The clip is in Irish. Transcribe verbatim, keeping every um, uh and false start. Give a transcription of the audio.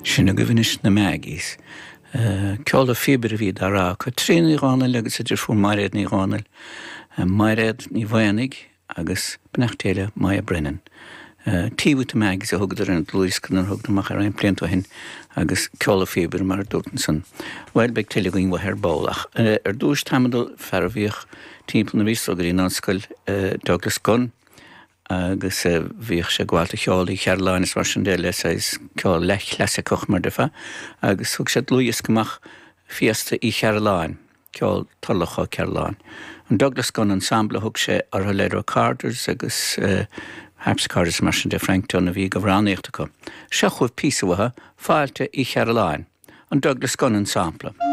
Sinna go bhínis na Maggies. Ceála fibre bhí dará, chu trín í gánail agus idir fú mairéad ní gánail, mairéad ní bhainnig agus bnachtéile mai a brennan. Tíbhút na Maggies a thugad ar an Lewis can thug na machar ein pliant hin agus ceála fibre mar dúirtan san. Weil beag teile goin bhair bólach. Ar dúis tamadal fear bhíoch timp na bhís agur í nánscoil Douglas Gunn, agus bhíoch sé gháilta cheálaí Chearláin is mar sin dé leis is ceáil lech leasa coch mar defa, agus thug sé Lewis gomach fiesta í Chearláin, ceáil tarlacha Chearláin. An Douglas Gunn ensemble thug sé ar Leroy Carters agus Harps Carters mar sin de Frankton a bhí go bhránaíochta go. Se chuh písa watha fáilte í Chearláin, an Douglas Gunn ensemble.